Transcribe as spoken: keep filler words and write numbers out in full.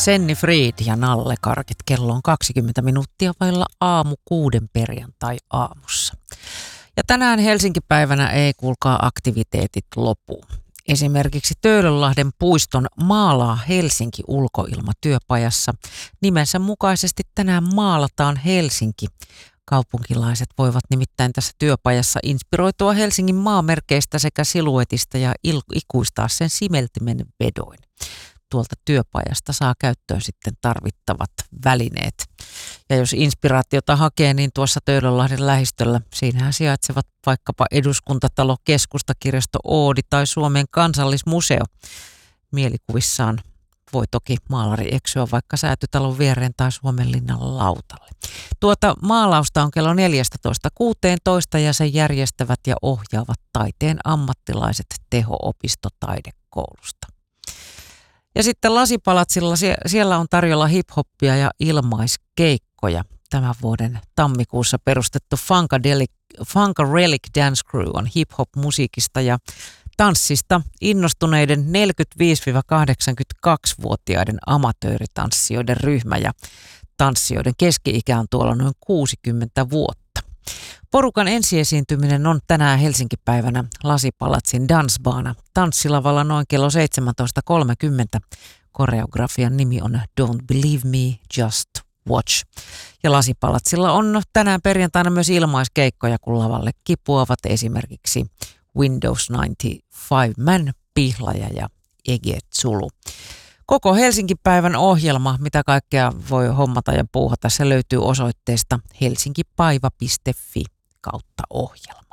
Senni Fried ja Nalle Karkit. Kello on kaksikymmentä minuuttia vailla aamu kuuden perjantai-aamussa. Ja tänään Helsinki-päivänä ei kuulkaa aktiviteetit lopu. Esimerkiksi Töölönlahden puiston Maalaa Helsinki ulkoilmatyöpajassa nimensä mukaisesti tänään maalataan Helsinki. Kaupunkilaiset voivat nimittäin tässä työpajassa inspiroitua Helsingin maamerkeistä sekä siluetista ja ikuistaa sen simeltimen vedoin. Tuolta työpajasta saa käyttöön sitten tarvittavat välineet. Ja jos inspiraatiota hakee, niin tuossa Töölönlahden lähistöllä, siinähän sijaitsevat vaikkapa Eduskuntatalo, Keskustakirjasto, Oodi tai Suomen kansallismuseo. Mielikuvissaan voi toki maalari eksyä vaikka Säätytalon viereen tai Suomenlinnan lautalle. Tuota maalausta on kello neljätoista kuusitoista ja sen järjestävät ja ohjaavat taiteen ammattilaiset Teho-opisto taidekoulusta. Ja sitten Lasipalatsilla, siellä on tarjolla hip-hoppia ja ilmaiskeikkoja. Tämän vuoden tammikuussa perustettu Funkadelic Dance Crew on hip-hop-musiikista ja tanssista innostuneiden neljäkymmentäviisi–kahdeksankymmentäkaksivuotiaiden amatööritanssijoiden ryhmä ja tanssijoiden keski-ikä on tuolla noin kuusikymmentä vuotta. Porukan ensiesiintyminen on tänään Helsinki-päivänä Lasipalatsin Dansbaana tanssilavalla noin kello seitsemäntoista kolmekymmentä. Koreografian nimi on Don't Believe Me, Just Watch. Ja Lasipalatsilla on tänään perjantaina myös ilmaiskeikkoja, kun lavalle kipuavat esimerkiksi Windows yhdeksänkymmentäviisi Man, Pihlaja ja Ege Zulu. Koko Helsinki-päivän ohjelma, mitä kaikkea voi hommata ja puuhata, se löytyy osoitteesta helsinkipaiva piste fi kautta ohjelma.